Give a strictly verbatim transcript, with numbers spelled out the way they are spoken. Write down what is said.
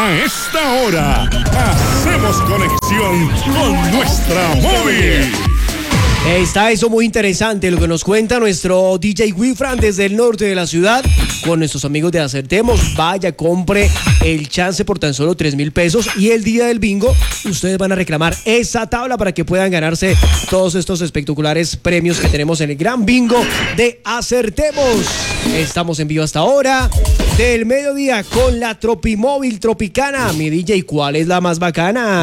A esta hora, hacemos conexión con nuestra móvil. Está eso muy interesante lo que nos cuenta nuestro D J Wilfran desde el norte de la ciudad con nuestros amigos de Acertemos. Vaya, compre el chance por tan solo tres mil pesos y el día del bingo ustedes van a reclamar esa tabla para que puedan ganarse todos estos espectaculares premios que tenemos en el gran bingo de Acertemos. Estamos en vivo hasta ahora del mediodía con la Tropimóvil Tropicana. Mi D J, ¿cuál es la más bacana?